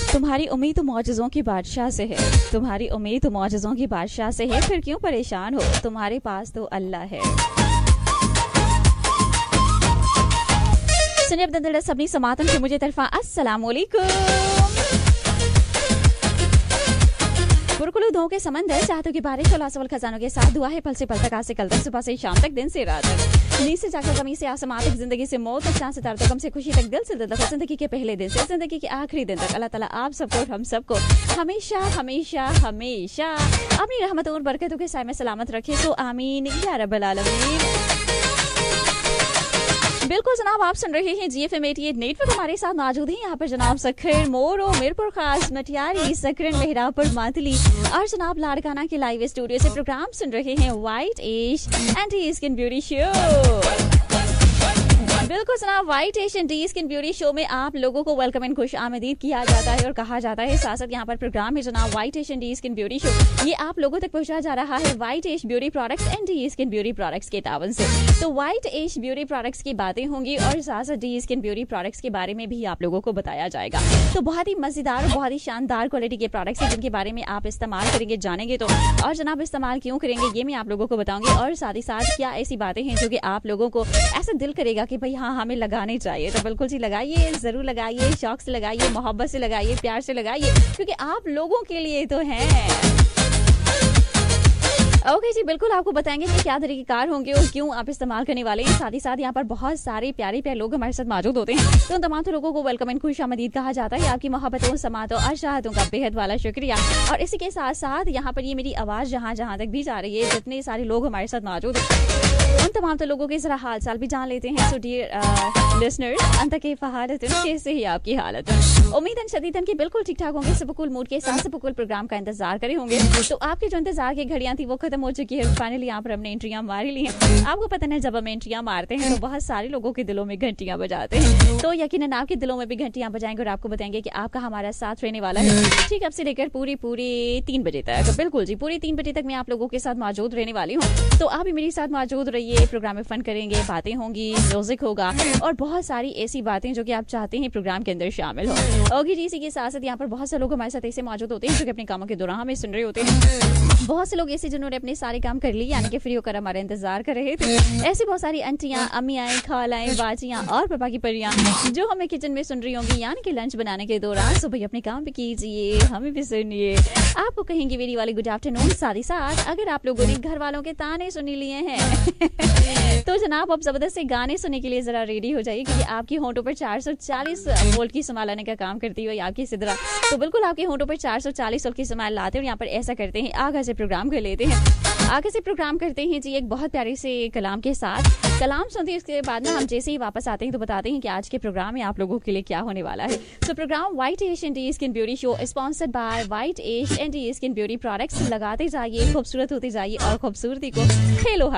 तुम्हारी उम्मीद तो मौजज़ों की बादशाह से है, तुम्हारी उम्मीद तो मौजज़ों की बादशाह से है, फिर क्यों परेशान हो, तुम्हारे पास तो अल्लाह है। सुनिए अपने दिल सबनी समातन के मुझे तरफा अस्सलाम वालेकुम। पुरकुलू दो के समंदर चाहतों की बारिश और लासवल खजानों के साथ दुआ है पल से पल तक, आज से कल तक, सुबह से शाम तक, दिन से रात तक, नींद से जाकर कमी से आसमां तक, जिंदगी से मौत तक, चांद से तार तक, गम से खुशी तक, दिल से दिल तक, जिंदगी के पहले दिन से जिंदगी के आखिरी दिन तक अल्लाह ताला आप सबको और हम सबको हमेशा हमेशा हमेशा अपनी रहमत और बरकतों के साए में सलामत रखे। तो आमीन या रब्बल आलमीन। बिल्कुल जनाब, आप सुन रहे हैं GFM 88 नेटवर्क, हमारे साथ मौजूद हैं यहाँ पर जनाब सखर मोरो मीरपुर खास मटियारी सकरन मेहरापुर मातली और जनाब लाड़काना के लाइव स्टूडियो से प्रोग्राम सुन रहे हैं white ash and skin beauty show. बिल्कुल जनाब, white ash and skin beauty show में आप लोगों को वेलकम एंड खुश आमदीद किया जाता है और कहा जाता है। साथ साथ यहाँ पर प्रोग्राम है जनाब white ash and skin beauty show, ये आप लोगों तक पहुंचा जा रहा है white ash beauty products and skin beauty products के तावन से। तो व्हाइट एश ब्यूटी प्रोडक्ट्स की बातें होंगी और साथ साथ स्किन ब्यूटी प्रोडक्ट्स के बारे में भी आप लोगों को बताया जाएगा। तो बहुत ही मजेदार और बहुत ही शानदार क्वालिटी के प्रोडक्ट्स हैं जिनके बारे में आप इस्तेमाल करेंगे, जानेंगे तो, और जनाब इस्तेमाल क्यों करेंगे ये मैं आप लोगों को बताऊंगी। और साथ ही साथ क्या ऐसी बातें हैं जो कि आप लोगों को ऐसा दिल करेगा कि भाई हाँ हमें लगाने चाहिए, तो बिल्कुल जी लगाइए, जरूर लगाइए, शौक से लगाइए, मोहब्बत से लगाइए, प्यार से लगाइए, क्योंकि आप लोगों के लिए तो है। ओके जी, बिल्कुल आपको बताएंगे कि क्या तरीकेकार होंगे और क्यों आप इस्तेमाल करने वाले हैं। साथ ही साथ यहाँ पर बहुत सारे प्यारे प्यारे लोग हमारे साथ मौजूद होते हैं, तो उन तमाम लोगों को वेलकम एंड खुश आमदीद कहा जाता है। आपकी मोहब्बतों, समातों और चाहतों का बेहद वाला शुक्रिया। और इसी के साथ साथ यहाँ पर ये मेरी आवाज जहाँ जहाँ तक भी जा रही है, जितने सारे लोग हमारे साथ मौजूद हैं, उन तमाम लोगों के जरा हाल चाल भी जान लेते हैं। सो डियर लिसनर्स, अंत के फहालत कैसे ही आपकी हालत, उम्मीद शदीदन की बिल्कुल ठीक ठाक होंगे, सबकुल मूड के साथ सबकुल प्रोग्राम का इंतजार करे होंगे। तो आपके जो इंतजार की घड़ियां थी वो खत्म हो चुकी है। फाइनली यहाँ पर हमने एंट्रियां मारी ली हैं। आपको पता नहीं, जब हम एंट्रियां मारते हैं तो बहुत सारे लोगों के दिलों में घंटियां बजाते हैं, तो यकीनन आपके दिलों में भी घंटियां बजाएंगे और आपको बताएंगे कि आपका हमारा साथ रहने वाला है, ठीक अब से लेकर पूरी 3 बजे तक। बिल्कुल जी, पूरी 3 बजे तक मैं आप लोगों के साथ मौजूद रहने वाली हूँ, तो आप भी मेरे साथ मौजूद रहिए। प्रोग्राम में फन करेंगे, बातें होंगी, म्यूजिक होगा और बहुत सारी ऐसी बातें जो कि आप चाहते हैं प्रोग्राम के अंदर शामिल हो। ओके जी, इसी के साथ साथ यहाँ पर बहुत से लोग हमारे साथ ऐसे मौजूद होते हैं जो कि अपने कामों के दौरान हमें सुन रहे होते हैं। बहुत से लोग ऐसे जिन्होंने अपने सारे काम कर लिए, यानी कि फ्री होकर हमारा इंतजार कर रहे थे। ऐसी बहुत सारी आंटियां, अम्मियां, खालाएं, बाजियां और पापा की परियां जो हमें किचन में सुन रही होंगी, यानी कि लंच बनाने के दौरान। सो भाई अपने काम भी कीजिए, हमें भी सुनिए, आपको कहेंगे मेरी वाली गुड आफ्टरनून। साथ ही साथ अगर आप लोगों ने घर वालों के ताने सुन लिए हैं तो जनाब अब जबरदस्त से गाने सुनने के लिए जरा रेडी हो जाइए, क्योंकि आपकी होंठों पर 440 वोल्ट की स्माइल लाने का काम करती हुई आपकी सिदरा, तो बिल्कुल आपके होंठों पर 440 वोल्ट की स्माइल लाते हैं और यहाँ पर ऐसा करते हैं, आगे से प्रोग्राम कर लेते हैं। आगे से प्रोग्राम करते हैं जी एक बहुत प्यारे से कलाम के साथ। कलाम सुनते हैं, इसके बाद ना हम जैसे ही वापस आते हैं तो बताते हैं कि आज के प्रोग्राम में आप लोगों के लिए क्या होने वाला है। तो programme white ash and skin beauty show sponsored by white ash and skin beauty products. लगाते जाइए, खूबसूरत होते जाइए और खूबसूरती को खेलो।